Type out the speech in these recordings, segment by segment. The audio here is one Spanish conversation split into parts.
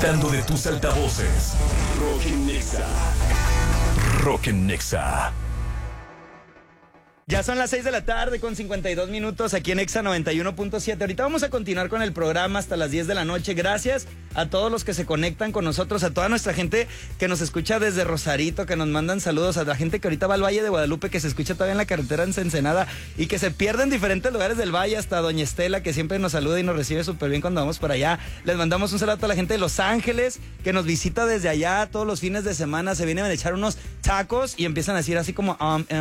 disfrutando de tus altavoces. Rock en Nexa. Rock en Nexa. Ya son las 6 de la tarde con 52 minutos aquí en Exa 91.7. Ahorita vamos a continuar con el programa hasta las 10 de la noche. Gracias a todos los que se conectan con nosotros, a toda nuestra gente que nos escucha desde Rosarito, que nos mandan saludos, a la gente que ahorita va al Valle de Guadalupe, que se escucha todavía en la carretera en Ensenada y que se pierde en diferentes lugares del Valle, hasta doña Estela, que siempre nos saluda y nos recibe súper bien cuando vamos por allá. Les mandamos un saludo a toda la gente de Los Ángeles, que nos visita desde allá todos los fines de semana, se vienen a echar unos tacos y empiezan a decir así como,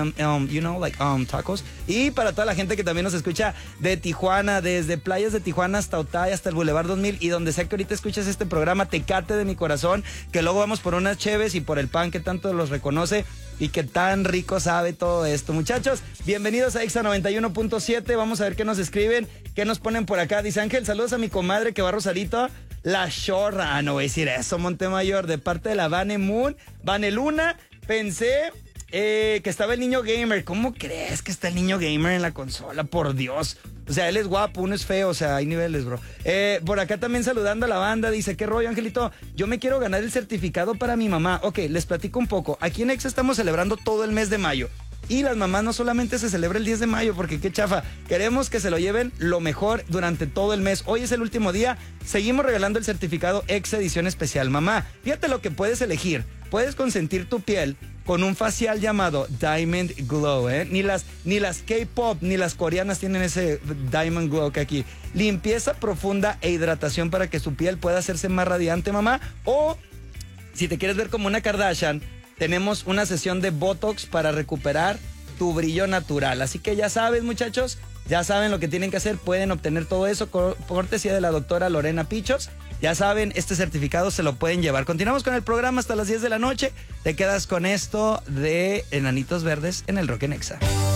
you know, like, tacos. Y para toda la gente que también nos escucha de Tijuana, desde playas de Tijuana hasta Otay, hasta el Boulevard 2000 y donde sea que ahorita escuches este programa, Tecate de mi corazón, que luego vamos por unas cheves y por el pan que tanto los reconoce y que tan rico sabe todo esto. Muchachos, bienvenidos a Exa 91.7, vamos a ver qué nos escriben, qué nos ponen por acá. Dice Ángel, saludos a mi comadre que va a Rosarito, La Chorra. Ah, no voy a decir eso, Montemayor, de parte de la Vane Moon, Vane Luna. Pensé que estaba el niño gamer. ¿Cómo crees que está el niño gamer en la consola? Por Dios. O sea, él es guapo, uno es feo, o sea, hay niveles, bro. Por acá también saludando a la banda, dice, ¿qué rollo, Angelito? Yo me quiero ganar el certificado para mi mamá. Ok, les platico un poco. Aquí en Exa estamos celebrando todo el mes de mayo. Y las mamás no solamente se celebra el 10 de mayo, porque qué chafa. Queremos que se lo lleven lo mejor durante todo el mes. Hoy es el último día. Seguimos regalando el certificado Exa Edición Especial. Mamá, fíjate lo que puedes elegir. Puedes consentir tu piel con un facial llamado Diamond Glow, ¿eh? Ni las K-pop ni las coreanas tienen ese Diamond Glow que aquí. Limpieza profunda e hidratación para que su piel pueda hacerse más radiante, mamá. O, si te quieres ver como una Kardashian, tenemos una sesión de Botox para recuperar tu brillo natural. Así que ya saben, muchachos, ya saben lo que tienen que hacer. Pueden obtener todo eso por cortesía de la doctora Lorena Pichos. Ya saben, este certificado se lo pueden llevar. Continuamos con el programa hasta las 10 de la noche. Te quedas con esto de Enanitos Verdes en el Rock en Exa.